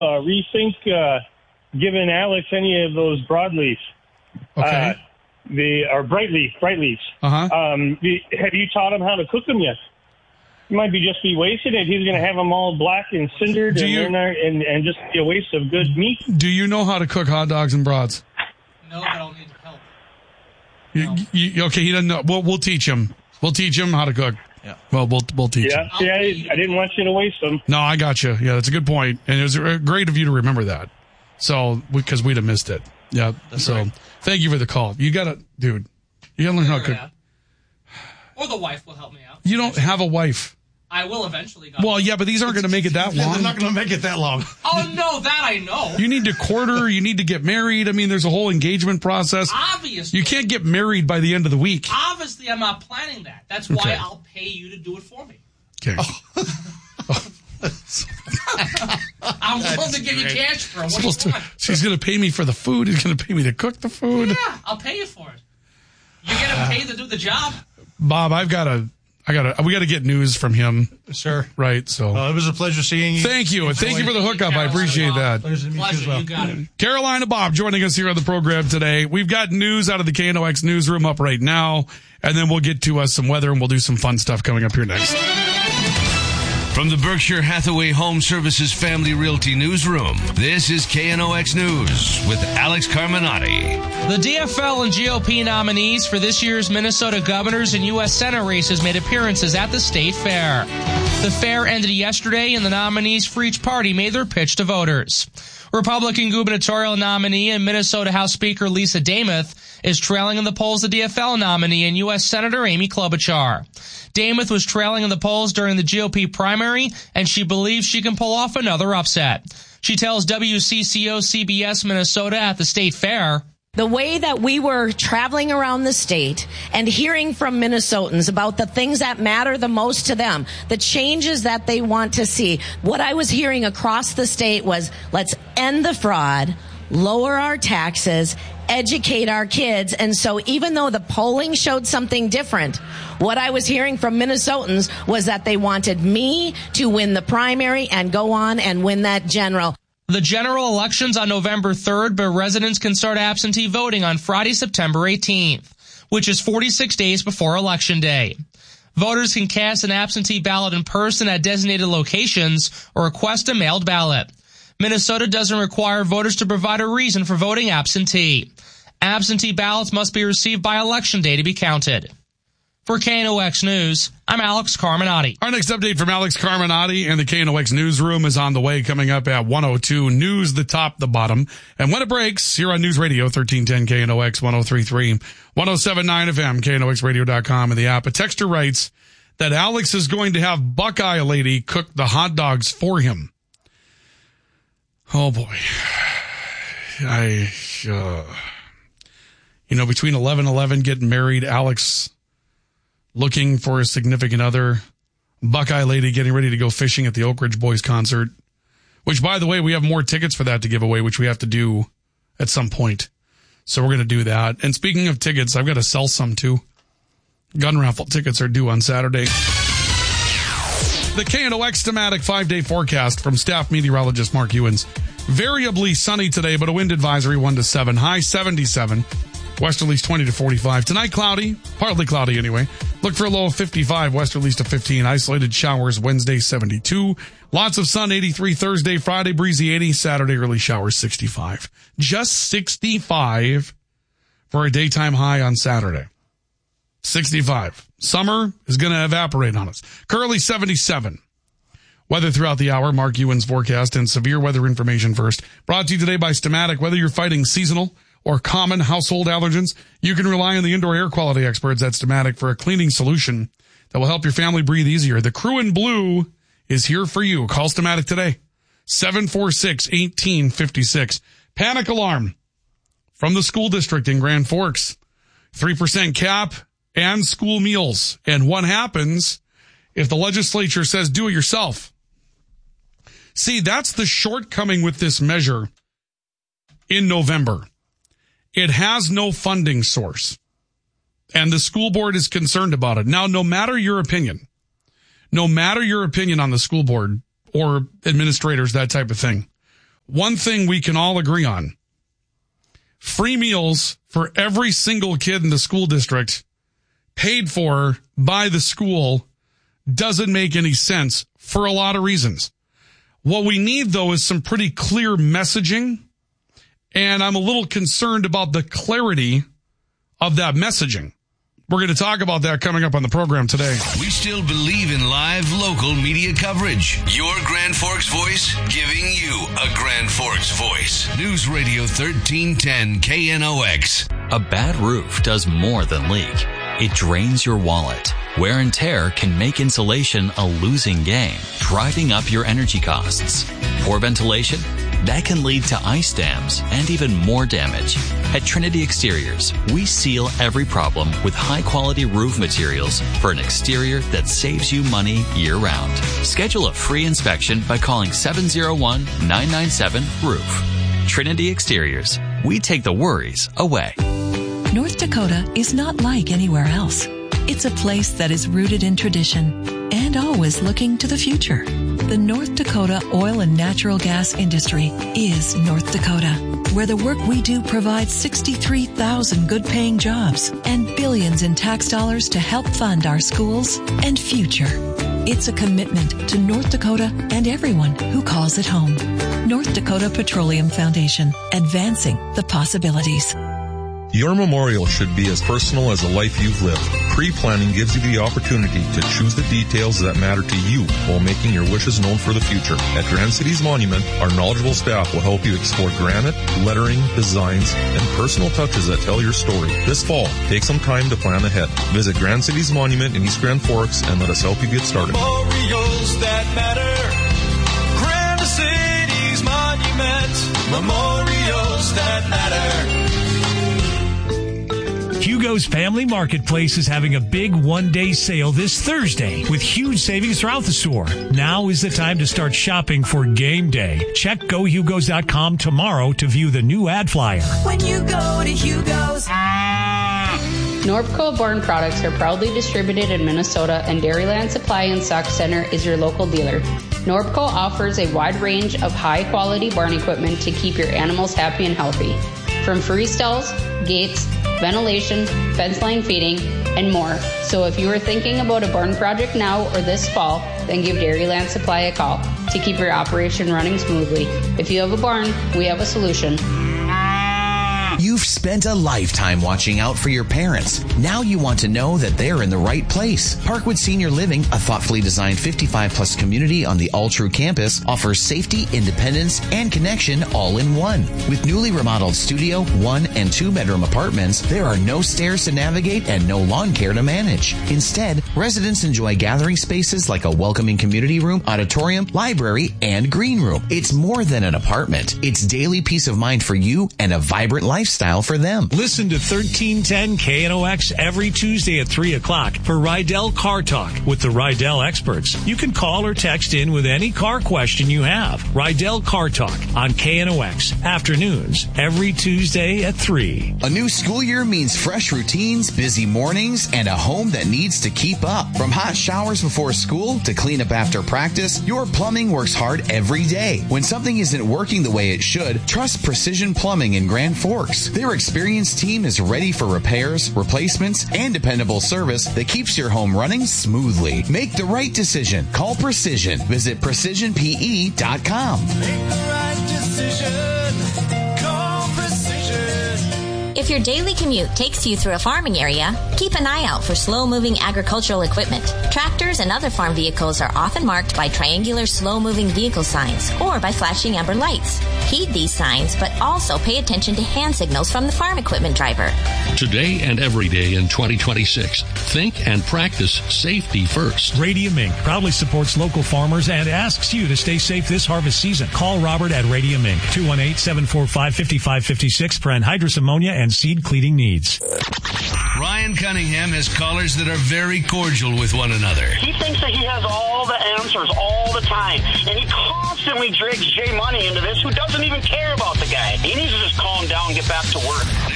rethink giving Alex any of those broadleaf. Okay. Or bright leaves. Uh-huh. Have you taught him how to cook them yet? It might be wasted if he's going to have them all black and cindered and just be a waste of good meat. Do you know how to cook hot dogs and brats? No, but I'll need help. Okay, he doesn't know. We'll teach him. We'll teach him how to cook. Yeah. Well, we'll teach him. Yeah, I didn't want you to waste them. No, I got you. Yeah, that's a good point. And it was great of you to remember that. So, because we'd have missed it. Yeah. That's right. Thank you for the call. You got to learn how to cook. Or the wife will help me out. You don't have a wife. I will eventually. Well, yeah, but these aren't going to make it that long. They're not going to make it that long. Oh, no, that I know. You need to court, you need to get married. I mean, there's a whole engagement process. Obviously. You can't get married by the end of the week. Obviously, I'm not planning that. That's why I'll pay you to do it for me. Okay. I'm willing to give you cash for it. What do you want? She's going to pay me for the food. He's going to pay me to cook the food. Yeah, I'll pay you for it. You're getting paid to do the job. Bob, we got to get news from him. Sure. Right, so. It was a pleasure seeing you. Thank you. And thank you for the hookup. I appreciate that. Pleasure to meet you as well. You got it. Carolina Bob joining us here on the program today. We've got news out of the KNOX newsroom up right now, and then we'll get to some weather, and we'll do some fun stuff coming up here next. From the Berkshire Hathaway Home Services Family Realty Newsroom, this is KNOX News with Alex Carminati. The DFL and GOP nominees for this year's Minnesota Governor's and U.S. Senate races made appearances at the state fair. The fair ended yesterday, and the nominees for each party made their pitch to voters. Republican gubernatorial nominee and Minnesota House Speaker Lisa Demuth is trailing in the polls the DFL nominee and U.S. Senator Amy Klobuchar. Demuth was trailing in the polls during the GOP primary, and she believes she can pull off another upset. She tells WCCO-CBS Minnesota at the state fair, the way that we were traveling around the state and hearing from Minnesotans about the things that matter the most to them, the changes that they want to see, what I was hearing across the state was, let's end the fraud, lower our taxes, educate our kids. And so even though the polling showed something different, what I was hearing from Minnesotans was that they wanted me to win the primary and go on and win that general. The general election's on November 3rd, but residents can start absentee voting on Friday, September 18th, which is 46 days before Election Day. Voters can cast an absentee ballot in person at designated locations or request a mailed ballot. Minnesota doesn't require voters to provide a reason for voting absentee. Absentee ballots must be received by Election Day to be counted. For KNOX News, I'm Alex Carminati. Our next update from Alex Carminati and the KNOX Newsroom is on the way, coming up at 1:02. News, the top, the bottom. And when it breaks, here on News Radio, 1310 KNOX, 103.3, 107.9 FM, KNOXradio.com, and the app. A texter writes that Alex is going to have Buckeye Lady cook the hot dogs for him. Oh, boy. Between 11:11 getting married, Alex looking for a significant other, Buckeye Lady getting ready to go fishing at the Oak Ridge Boys concert, which, by the way, we have more tickets for that to give away, which we have to do at some point. So we're going to do that. And speaking of tickets, I've got to sell some too. Gun raffle tickets are due on Saturday. The KNOX thematic 5-day forecast from staff meteorologist Mark Ewens. Variably sunny today, but a wind advisory 1 to 7, high 77. Westerlies 20 to 45. Tonight, cloudy, partly cloudy anyway. Look for a low of 55, westerlies to 15. Isolated showers Wednesday, 72. Lots of sun, 83 Thursday, Friday, breezy 80. Saturday, early showers, 65. Just 65 for a daytime high on Saturday. 65. Summer is going to evaporate on us. Currently 77. Weather throughout the hour, Mark Ewens forecast and severe weather information first. Brought to you today by Stamatic. Whether you're fighting seasonal or common household allergens, you can rely on the indoor air quality experts at Stamatic for a cleaning solution that will help your family breathe easier. The crew in blue is here for you. Call Stamatic today. 746-1856. Panic alarm from the school district in Grand Forks. 3% cap and school meals. And what happens if the legislature says do it yourself? See, that's the shortcoming with this measure in November. It has no funding source, and the school board is concerned about it. Now, no matter your opinion on the school board or administrators, that type of thing, one thing we can all agree on. Free meals for every single kid in the school district paid for by the school doesn't make any sense for a lot of reasons. What we need, though, is some pretty clear messaging, and I'm a little concerned about the clarity of that messaging. We're going to talk about that coming up on the program today. We still believe in live local media coverage. Your Grand Forks voice, giving you a Grand Forks voice. News Radio 1310 KNOX. A bad roof does more than leak. It drains your wallet. Wear and tear can make insulation a losing game, driving up your energy costs. Poor ventilation? That can lead to ice dams and even more damage. At Trinity Exteriors, we seal every problem with high-quality roof materials for an exterior that saves you money year-round. Schedule a free inspection by calling 701-997-ROOF. Trinity Exteriors. We take the worries away. North Dakota is not like anywhere else. It's a place that is rooted in tradition and always looking to the future. The North Dakota oil and natural gas industry is North Dakota, where the work we do provides 63,000 good-paying jobs and billions in tax dollars to help fund our schools and future. It's a commitment to North Dakota and everyone who calls it home. North Dakota Petroleum Foundation, advancing the possibilities. Your memorial should be as personal as the life you've lived. Pre-planning gives you the opportunity to choose the details that matter to you while making your wishes known for the future. At Grand Cities Monument, our knowledgeable staff will help you explore granite, lettering, designs, and personal touches that tell your story. This fall, take some time to plan ahead. Visit Grand Cities Monument in East Grand Forks and let us help you get started. Memorials that matter. Grand Cities Monument. Memorials that matter. Hugo's Family Marketplace is having a big one-day sale this Thursday with huge savings throughout the store. Now is the time to start shopping for game day. Check GoHugos.com tomorrow to view the new ad flyer. When you go to Hugo's. Norpco Born products are proudly distributed in Minnesota, and Dairyland Supply and Stock Center is your local dealer. Norpco offers a wide range of high-quality barn equipment to keep your animals happy and healthy. From free stalls, gates, ventilation, fence line feeding, and more. So if you are thinking about a barn project now or this fall, then give Dairyland Supply a call to keep your operation running smoothly. If you have a barn, we have a solution. You've spent a lifetime watching out for your parents. Now you want to know that they're in the right place. Parkwood Senior Living, a thoughtfully designed 55-plus community on the All-True campus, offers safety, independence, and connection all in one. With newly remodeled studio, 1- and 2-bedroom apartments, there are no stairs to navigate and no lawn care to manage. Instead, residents enjoy gathering spaces like a welcoming community room, auditorium, library, and green room. It's more than an apartment. It's daily peace of mind for you and a vibrant lifestyle for them. Listen to 1310 KNOX every Tuesday at 3 o'clock for Rydell Car Talk with the Rydell experts. You can call or text in with any car question you have. Rydell Car Talk on KNOX afternoons every Tuesday at 3. A new school year means fresh routines, busy mornings, and a home that needs to keep up. From hot showers before school to cleanup after practice, your plumbing works hard every day. When something isn't working the way it should, trust Precision Plumbing in Grand Forks. Their experienced team is ready for repairs, replacements, and dependable service that keeps your home running smoothly. Make the right decision. Call Precision. Visit PrecisionPE.com. Make the right decision. Call Precision. If your daily commute takes you through a farming area, keep an eye out for slow-moving agricultural equipment. Tractors and other farm vehicles are often marked by triangular slow-moving vehicle signs or by flashing amber lights. Heed these signs, but also pay attention to hand signals from the farm equipment driver. Today and every day in 2026, think and practice safety first. Radium Inc. proudly supports local farmers and asks you to stay safe this harvest season. Call Robert at Radium Inc. 218-745-5556 for anhydrous ammonia and seed cleaning needs. Ryan Cunningham has callers that are very cordial with one another. He thinks that he has all the answers all the time, and he constantly drags Jay Money into this, who doesn't even care about the guy. He needs to just calm down and get back to work.